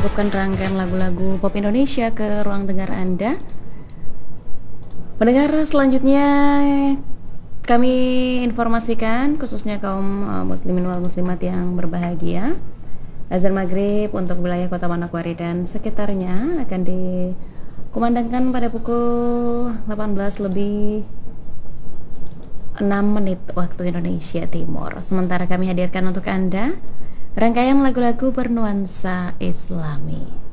mencukupkan rangkaian lagu-lagu pop Indonesia ke ruang dengar Anda. Pendengar, selanjutnya kami informasikan khususnya kaum muslimin wal muslimat yang berbahagia, azan maghrib untuk wilayah Kota Manokwari dan sekitarnya akan dikumandangkan pada pukul 18 lebih 6 menit waktu Indonesia Timur. Sementara kami hadirkan untuk Anda rangkaian lagu-lagu bernuansa Islami.